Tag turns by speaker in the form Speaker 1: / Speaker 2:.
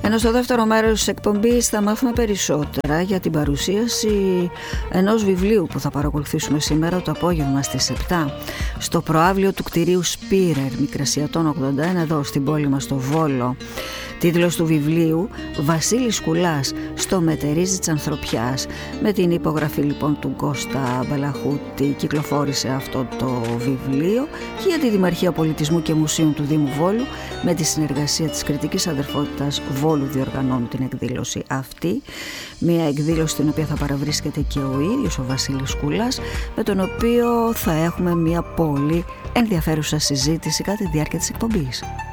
Speaker 1: Ενώ στο δεύτερο μέρος της εκπομπής θα μάθουμε περισσότερα για την παρουσίαση ενός βιβλίου που θα παρακολουθήσουμε σήμερα το απόγευμα στις 7 στο προαύλιο του κτηρίου Σπύρερ Μικρασιατών 81 εδώ στην πόλη μας στο Βόλο. Τίτλος του βιβλίου «Βασίλης Κουλάς στο μετερίζει της ανθρωπιάς». Με την υπογραφή λοιπόν του Κώστα Μπαλαχούτη κυκλοφόρησε αυτό το βιβλίο και για τη Δημαρχία Πολιτισμού και Μουσείων του Δήμου Βόλου με τη συνεργασία της Κρητικής Αδερφότητας Βόλου διοργανώνουν την εκδήλωση αυτή. Μια εκδήλωση στην οποία θα παραβρίσκεται και ο ίδιος ο Βασίλης Κουλάς, με τον οποίο θα έχουμε μια πολύ ενδιαφέρουσα συζήτηση κατά τη διάρκεια της εκπομπής.